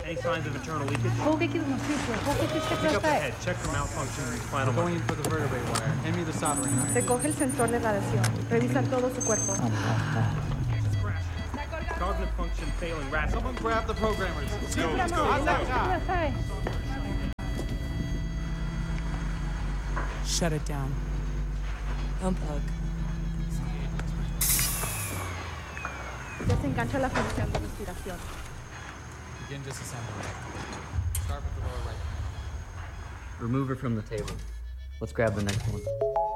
Any signs of internal leakage? Pick up the head. Check for malfunction. Final Going in for the vertebrae wire. Hand me the soldering iron. Recoge el sensor de radiación. Revisa todo su cuerpo. Cognitive function failing rapidly. Someone grab the programmers. Let's go. How's that guy? Shut it down. Unplug. Desengancha la función de respiración. Begin disassembly. Start with the lower right. Remove her from the table. Let's grab the next one.